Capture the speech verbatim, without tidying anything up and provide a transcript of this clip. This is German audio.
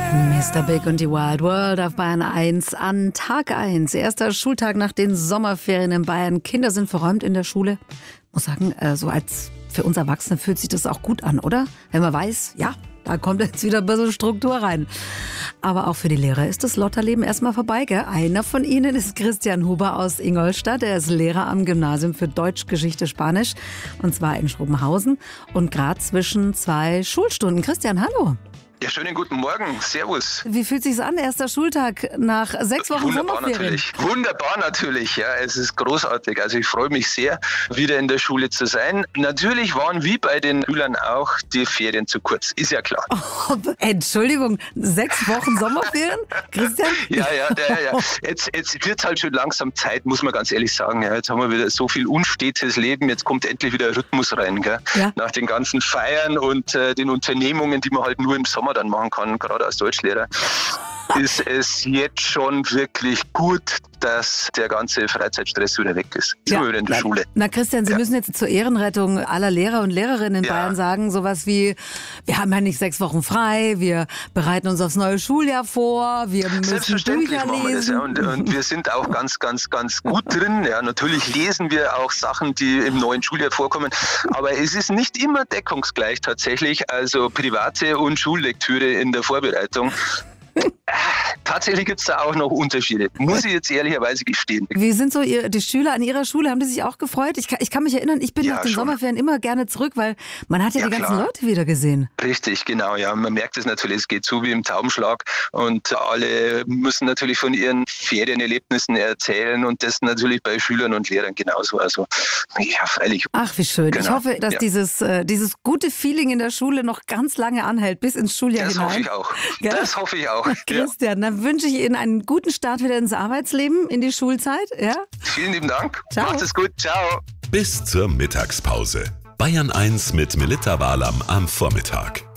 Mister Big und die Wild World auf Bayern eins an Tag eins. Erster Schultag nach den Sommerferien in Bayern. Kinder sind verräumt in der Schule. Ich muss sagen, so als für uns Erwachsene fühlt sich das auch gut an, oder? Wenn man weiß, ja, da kommt jetzt wieder ein bisschen Struktur rein. Aber auch für die Lehrer ist das Lotterleben erstmal vorbei, gell? Einer von ihnen ist Christian Huber aus Ingolstadt. Er ist Lehrer am Gymnasium für Deutsch, Geschichte, Spanisch. Und zwar in Schrobenhausen. Und gerade zwischen zwei Schulstunden. Christian, hallo. Ja, schönen guten Morgen. Servus. Wie fühlt sich's an, erster Schultag nach sechs Wochen Wunderbar Sommerferien? natürlich. Wunderbar natürlich, ja. Es ist großartig. Also ich freue mich sehr, wieder in der Schule zu sein. Natürlich waren wie bei den Schülern auch die Ferien zu kurz. Ist ja klar. Oh, Entschuldigung, sechs Wochen Sommerferien? Christian? Ja, ja, ja, ja. Jetzt, jetzt wird halt schon langsam Zeit, muss man ganz ehrlich sagen. Ja, jetzt haben wir wieder so viel unstetes Leben. Jetzt kommt endlich wieder Rhythmus rein, gell? Ja. Nach den ganzen Feiern und äh, den Unternehmungen, die man halt nur im Sommer dann machen kann, gerade als Deutschlehrer, ist es jetzt schon wirklich gut, dass der ganze Freizeitstress wieder weg ist. Ja. Wieder in der na, Schule. Na Christian, Sie ja. müssen jetzt zur Ehrenrettung aller Lehrer und Lehrerinnen in ja. Bayern sagen, sowas wie, wir haben ja nicht sechs Wochen frei, wir bereiten uns aufs neue Schuljahr vor, wir müssen Selbstverständlich Bücher machen wir das, lesen. ja. Und, und wir sind auch ganz, ganz, ganz gut drin. Ja, natürlich lesen wir auch Sachen, die im neuen Schuljahr vorkommen, aber es ist nicht immer deckungsgleich tatsächlich, also private und Schullektüre in der Vorbereitung. Tatsächlich gibt es da auch noch Unterschiede, muss ich jetzt ehrlicherweise gestehen. Wie sind so ihr, die Schüler an Ihrer Schule, haben die sich auch gefreut? Ich kann, ich kann mich erinnern, ich bin ja, nach den schon. Sommerferien immer gerne zurück, weil man hat ja, ja die ganzen klar. Leute wieder gesehen. Richtig, genau, ja. Man merkt es natürlich, es geht zu wie im Taubenschlag und alle müssen natürlich von ihren Ferienerlebnissen erzählen und das natürlich bei Schülern und Lehrern genauso. Also, ja, freilich. Ach, wie schön. Genau. Ich hoffe, dass ja. dieses, äh, dieses gute Feeling in der Schule noch ganz lange anhält, bis ins Schuljahr das hinein. Das hoffe ich auch. Gell? Das hoffe ich auch. Christian, ja. dann wünsche ich Ihnen einen guten Start wieder ins Arbeitsleben, in die Schulzeit. Ja? Vielen lieben Dank. Ciao. Macht es gut. Ciao. Bis zur Mittagspause. Bayern eins mit Melitta Walam am Vormittag.